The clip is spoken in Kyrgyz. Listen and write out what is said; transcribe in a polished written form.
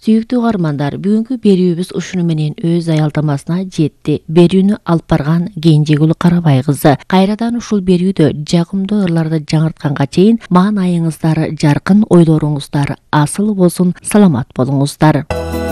Сүйүктүү угармандар, бүгүнкү берүүбүз ушуну менен өз аялтамасына жетти. Берүүнү алып барган Кенжегүл Карабай кызы. Кайрадан ушул берүүдө жагымдуу ырларды жаңыртканга чейин маанайыңыздар жаркын, ойлоруңуздар асыл болсун, саламат болуңуздар.